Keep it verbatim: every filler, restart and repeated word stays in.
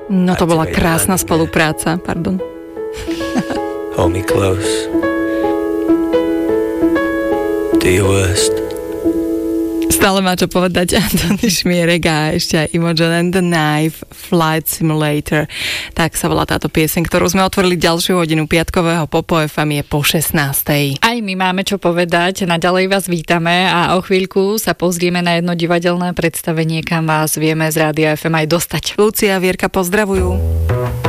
No to bola krásna spolupráca, pardon. Hold me close. Do your worst. Stále má čo povedať Antony Šmierek a ešte aj Imogen and the Knife, Flight Simulator. Tak sa volá táto pieseň, ktorú sme otvorili ďalšiu hodinu piatkového Popo ef em je po šestnástej. Aj my máme čo povedať, naďalej vás vítame a o chvíľku sa pozrieme na jedno divadelné predstavenie, kam vás vieme z Rádia ef em aj dostať. Lucia a Vierka pozdravujú.